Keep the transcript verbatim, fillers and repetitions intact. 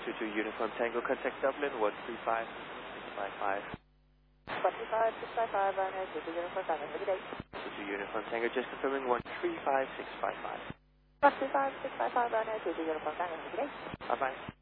two two Uniform Tango, contact Dublin, one three five six five five. one three five six five five, Ryanair two two Uniform Tango, have a good day. two two Uniform Tango, just confirming one three five six five five. one three five six five five, Ryanair two two Uniform Tango, have a good day. Bye-bye.